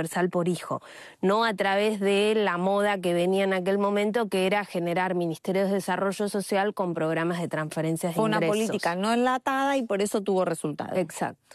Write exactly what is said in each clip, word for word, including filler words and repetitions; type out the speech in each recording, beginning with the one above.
universal por hijo, no a través de la moda que venía en aquel momento, que era generar ministerios de desarrollo social con programas de transferencias de Fue ingresos. una política no enlatada y por eso tuvo resultados. Exacto.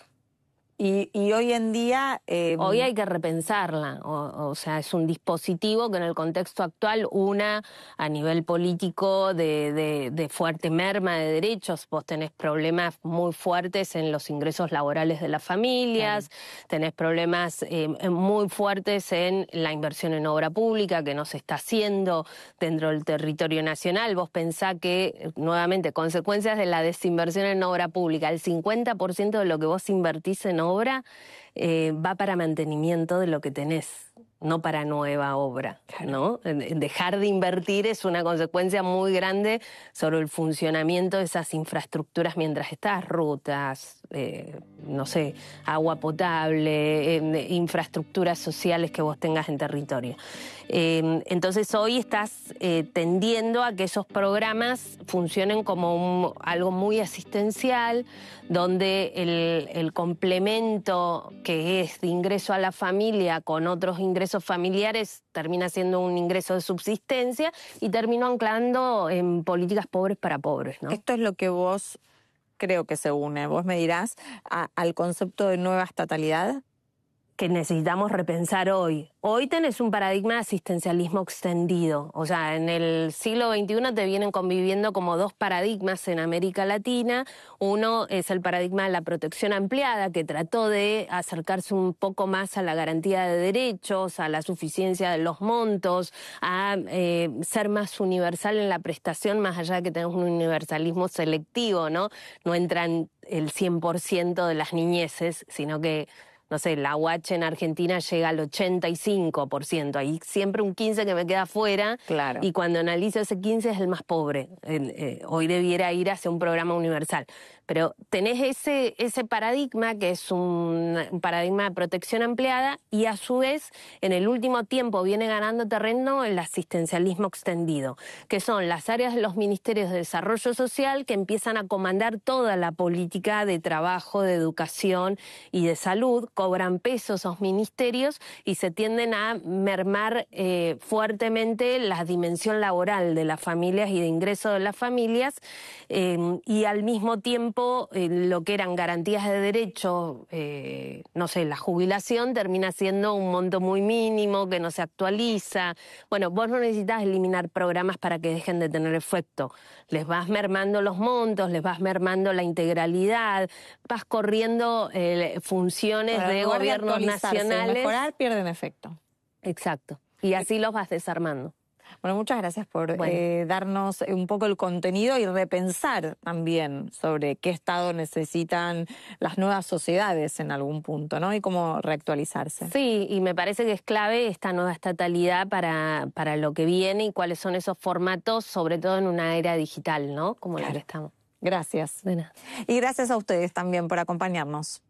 Y, y hoy en día... Eh, Hoy hay que repensarla, o, o sea, es un dispositivo que en el contexto actual una a nivel político de, de, de fuerte merma de derechos. Vos tenés problemas muy fuertes en los ingresos laborales de las familias, claro. Tenés problemas eh, muy fuertes en la inversión en obra pública que no se está haciendo dentro del territorio nacional. Vos pensá que, nuevamente, consecuencias de la desinversión en obra pública, el cincuenta por ciento de lo que vos invertís en obra eh, va para mantenimiento de lo que tenés, no para nueva obra, ¿no? Dejar de invertir es una consecuencia muy grande sobre el funcionamiento de esas infraestructuras mientras estás, rutas, eh, no sé, agua potable, eh, infraestructuras sociales que vos tengas en territorio. Eh, entonces hoy estás eh, tendiendo a que esos programas funcionen como un, algo muy asistencial, donde el, el complemento que es de ingreso a la familia con otros ingresos familiares termina siendo un ingreso de subsistencia y termina anclando en políticas pobres para pobres, ¿no? Esto es lo que vos creo que se une, vos me dirás, a, al concepto de nueva estatalidad. Que necesitamos repensar hoy. Hoy tenés un paradigma de asistencialismo extendido. O sea, en el siglo veintiuno te vienen conviviendo como dos paradigmas en América Latina. Uno es el paradigma de la protección ampliada, que trató de acercarse un poco más a la garantía de derechos, a la suficiencia de los montos, a eh, ser más universal en la prestación, más allá de que tenemos un universalismo selectivo, ¿no? No entran el cien por ciento de las niñeces, sino que no sé, la U H en Argentina llega al ochenta y cinco por ciento, hay siempre un quince por ciento que me queda fuera, claro. Y cuando analizo ese quince es el más pobre. Eh, eh, hoy debiera ir hacia un programa universal. Pero tenés ese, ese paradigma que es un, un paradigma de protección ampliada y a su vez en el último tiempo viene ganando terreno el asistencialismo extendido, que son las áreas de los ministerios de desarrollo social que empiezan a comandar toda la política de trabajo, de educación y de salud, cobran peso esos ministerios y se tienden a mermar eh, fuertemente la dimensión laboral de las familias y de ingreso de las familias eh, y al mismo tiempo eh, lo que eran garantías de derecho, eh, no sé, la jubilación termina siendo un monto muy mínimo que no se actualiza. Bueno, vos no necesitas eliminar programas para que dejen de tener efecto. Les vas mermando los montos, les vas mermando la integralidad, vas corriendo eh, funciones Para de gobiernos nacionales. Mejorar, pierden efecto. Exacto. Y así los vas desarmando. Bueno, muchas gracias por bueno. eh, darnos un poco el contenido y repensar también sobre qué estado necesitan las nuevas sociedades en algún punto, ¿no? Y cómo reactualizarse. Sí, y me parece que es clave esta nueva estatalidad para, para lo que viene y cuáles son esos formatos, sobre todo en una era digital, ¿no? Como claro. La que estamos. Gracias. Y gracias a ustedes también por acompañarnos.